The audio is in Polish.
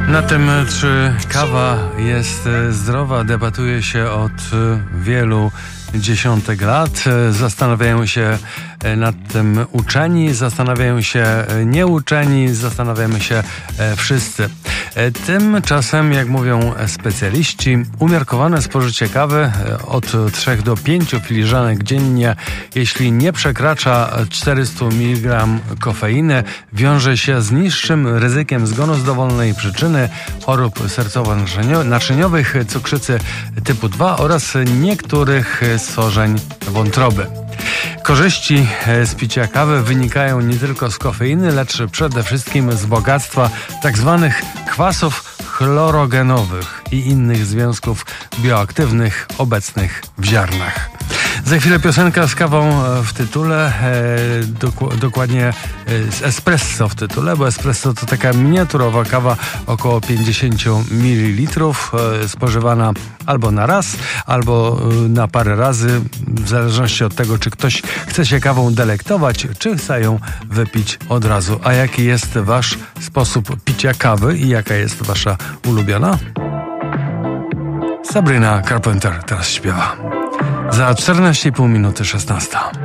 Na tym, czy kawa jest zdrowa, debatuje się od wielu dziesiątek lat. Zastanawiają się nad tym uczeni, zastanawiają się nieuczeni, zastanawiamy się wszyscy. Tymczasem, jak mówią specjaliści, umiarkowane spożycie kawy od 3 do 5 filiżanek dziennie, jeśli nie przekracza 400 mg kofeiny, wiąże się z niższym ryzykiem zgonu z dowolnej przyczyny, chorób sercowo-naczyniowych, cukrzycy typu 2 oraz niektórych schorzeń wątroby. Korzyści z picia kawy wynikają nie tylko z kofeiny, lecz przede wszystkim z bogactwa tzw. kwasów chlorogenowych i innych związków bioaktywnych obecnych w ziarnach. Za chwilę piosenka z kawą w tytule, dokładnie z espresso w tytule, bo espresso to taka miniaturowa kawa, około 50 ml, spożywana albo na raz, albo na parę razy, w zależności od tego, czy ktoś chce się kawą delektować, czy chce ją wypić od razu. A jaki jest wasz sposób picia kawy i jaka jest wasza ulubiona? Sabrina Carpenter teraz śpiewa. Za 14,5 minuty 16.